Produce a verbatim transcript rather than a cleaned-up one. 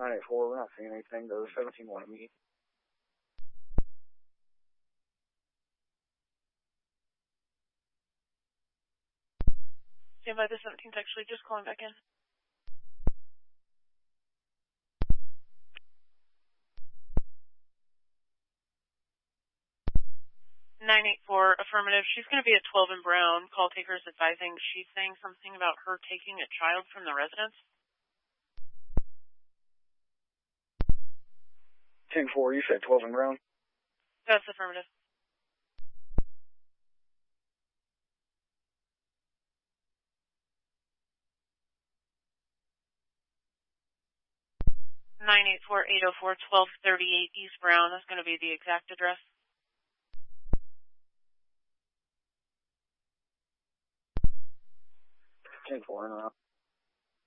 nine eight four, we're not seeing anything. Go seventeen one to me. Stand by, the seventeen's actually just calling back in. nine eight four, affirmative. She's going to be at twelve in Brown. Call taker is advising. She's saying something about her taking a child from the residence. ten four, you said twelve in Brown? That's affirmative. nine eight four, eight oh four, twelve thirty-eight East Brown. That's going to be the exact address. ten four in around.